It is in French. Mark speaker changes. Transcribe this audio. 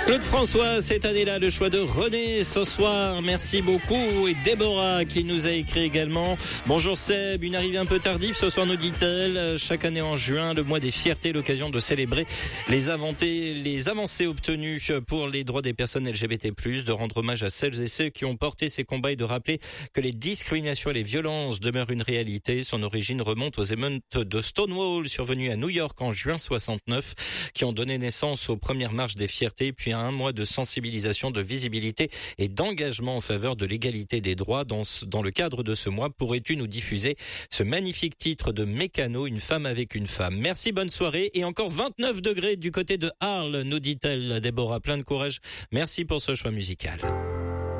Speaker 1: Claude François, cette année-là, le choix de René ce soir. Merci beaucoup. Et Déborah qui nous a écrit également. Bonjour Seb, une arrivée un peu tardive ce soir, nous dit-elle. Chaque année en juin, le mois des fiertés, l'occasion de célébrer les avancées obtenues pour les droits des personnes LGBT+, de rendre hommage à celles et ceux qui ont porté ces combats et de rappeler que les discriminations et les violences demeurent une réalité. Son origine remonte aux émeutes de Stonewall survenues à New York en juin 69, qui ont donné naissance aux premières marches des fiertés, puis à un mois de sensibilisation, de visibilité et d'engagement en faveur de l'égalité des droits. Dans le cadre de ce mois, pourrais-tu nous diffuser ce magnifique titre de Mécano, Une femme avec une femme. Merci, bonne soirée. Et encore 29 degrés du côté de Arles, nous dit-elle, Déborah. Plein de courage. Merci pour ce choix musical.